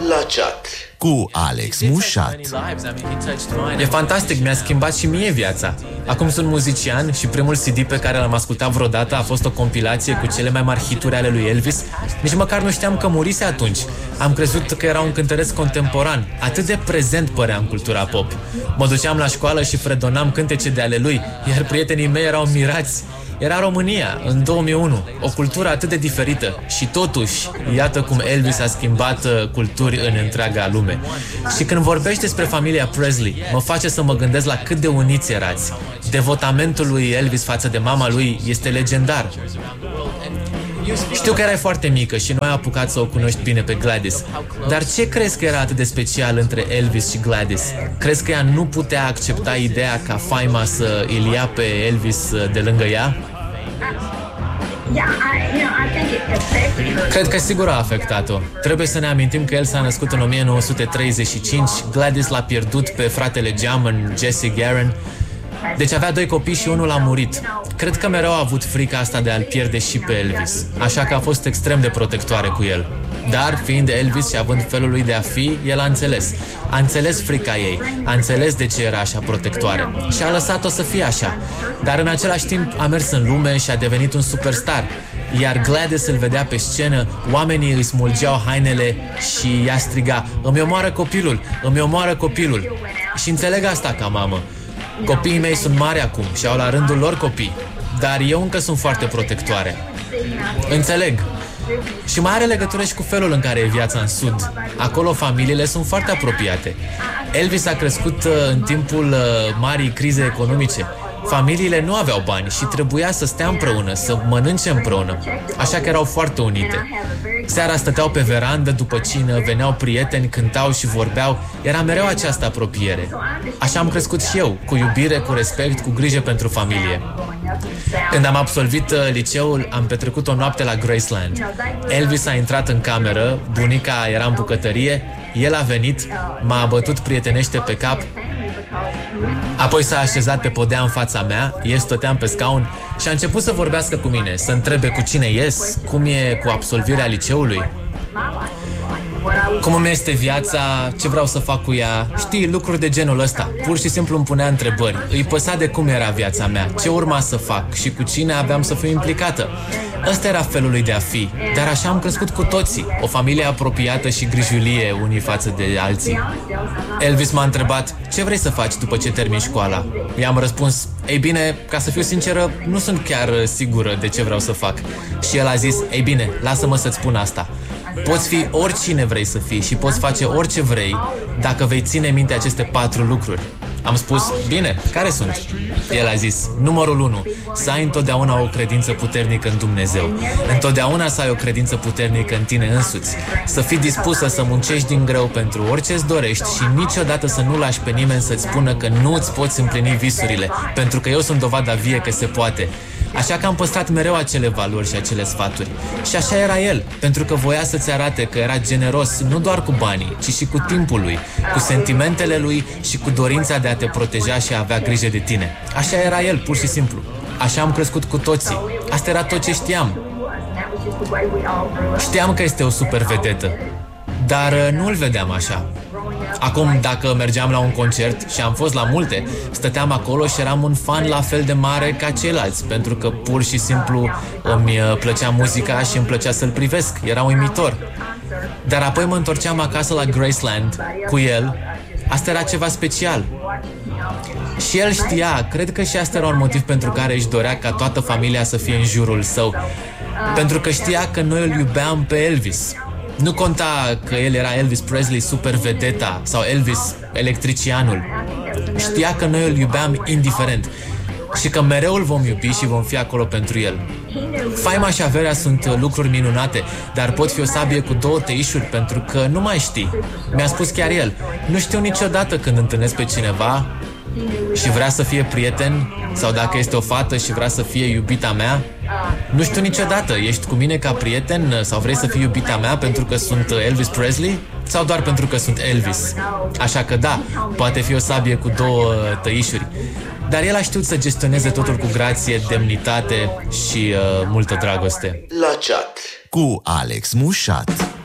La chat cu Alex Mușat. E fantastic, mi-a schimbat și mie viața. Acum sunt muzician și primul CD pe care l-am ascultat vreodată a fost o compilație cu cele mai mari hituri ale lui Elvis. Nici măcar nu știam că murise atunci. Am crezut că era un cântăreț contemporan. Atât de prezent părea în cultura pop. Mă duceam la școală și fredonam cântece de ale lui, iar prietenii mei erau mirați. Era România, în 2001, o cultură atât de diferită și totuși, iată cum Elvis a schimbat culturi în întreaga lume. Și când vorbești despre familia Presley, mă face să mă gândesc la cât de uniți erați. Devotamentul lui Elvis față de mama lui este legendar. Știu că erai foarte mică și nu ai apucat să o cunoști bine pe Gladys. Dar ce crezi că era atât de special între Elvis și Gladys? Crezi că ea nu putea accepta ideea ca faima să îl ia pe Elvis de lângă ea? Cred că sigur a afectat-o. Trebuie să ne amintim că el s-a născut în 1935, Gladys l-a pierdut pe fratele geamăn, Jesse Garon. Deci avea 2 copii și unul a murit. Cred că mereu a avut frica asta de a-l pierde și pe Elvis, așa că a fost extrem de protectoare cu el. Dar, fiind Elvis și având felul lui de a fi, el a înțeles. A înțeles frica ei, a înțeles de ce era așa protectoare și a lăsat-o să fie așa. Dar în același timp a mers în lume și a devenit un superstar. Iar Gladys îl vedea pe scenă, oamenii îi smulgeau hainele și ea striga: "Îmi omoară copilul, îmi omoară copilul." Și înțeleg asta ca mamă. Copiii mei sunt mari acum și au la rândul lor copii, dar eu încă sunt foarte protectoare. Înțeleg. Și mai are legătură și cu felul în care e viața în Sud. Acolo familiile sunt foarte apropiate. Elvis a crescut în timpul marii crize economice. Familiile nu aveau bani și trebuia să stea împreună, să mănânce împreună. Așa că erau foarte unite. Seara stăteau pe verandă după cină, veneau prieteni, cântau și vorbeau. Era mereu această apropiere. Așa am crescut și eu, cu iubire, cu respect, cu grijă pentru familie. Când am absolvit liceul, am petrecut o noapte la Graceland. Elvis a intrat în cameră, bunica era în bucătărie, el a venit, m-a bătut prietenește pe cap, apoi s-a așezat pe podea în fața mea, eu stăteam pe scaun și a început să vorbească cu mine, să întrebe cu cine ies, cum e cu absolvirea liceului, cum îmi este viața, ce vreau să fac cu ea, știi, lucruri de genul ăsta. Pur și simplu îmi punea întrebări. Îi păsa de cum era viața mea, ce urma să fac și cu cine aveam să fiu implicată. Ăsta era felul lui de a fi, dar așa am crescut cu toții, o familie apropiată și grijulie unii față de alții. Elvis m-a întrebat: "Ce vrei să faci după ce termini școala?" I-am răspuns: "Ei bine, ca să fiu sinceră, nu sunt chiar sigură de ce vreau să fac." Și el a zis: "Ei bine, lasă-mă să-ți spun asta. Poți fi oricine vrei să fii și poți face orice vrei dacă vei ține minte aceste 4 lucruri." Am spus: "Bine, care sunt?" El a zis: "Numărul 1, să ai întotdeauna o credință puternică în Dumnezeu. Întotdeauna să ai o credință puternică în tine însuți. Să fii dispusă să muncești din greu pentru orice îți dorești și niciodată să nu lași pe nimeni să-ți spună că nu îți poți împlini visurile, pentru că eu sunt dovada vie că se poate." Așa că am păstrat mereu acele valori și acele sfaturi. Și așa era el, pentru că voia să-ți arate că era generos nu doar cu banii, ci și cu timpul lui, cu sentimentele lui și cu dorința de a te proteja și a avea grijă de tine. Așa era el, pur și simplu. Așa am crescut cu toții. Asta era tot ce știam. Știam că este o super vedetă, dar nu îl vedeam așa. Acum, dacă mergeam la un concert, și am fost la multe, stăteam acolo și eram un fan la fel de mare ca ceilalți, pentru că pur și simplu îmi plăcea muzica și îmi plăcea să-l privesc, era uimitor. Dar apoi mă întorceam acasă la Graceland cu el, asta era ceva special. Și el știa, cred că și asta era un motiv pentru care își dorea ca toată familia să fie în jurul său, pentru că știa că noi îl iubeam pe Elvis. Nu conta că el era Elvis Presley, super vedeta, sau Elvis electricianul. Știa că noi îl iubeam indiferent și că mereu îl vom iubi și vom fi acolo pentru el. Faima și averea sunt lucruri minunate, dar pot fi o sabie cu 2 tăișuri, pentru că nu mai știi. Mi-a spus chiar el: "Nu știu niciodată când întâlnesc pe cineva și vrea să fie prieten, sau dacă este o fată și vrea să fie iubita mea. Nu știu niciodată, ești cu mine ca prieten sau vrei să fii iubita mea pentru că sunt Elvis Presley sau doar pentru că sunt Elvis?" Așa că da, poate fi o sabie cu 2 tăișuri, dar el a știut să gestioneze totul cu grație, demnitate și multă dragoste. La chat cu Alex Mușat.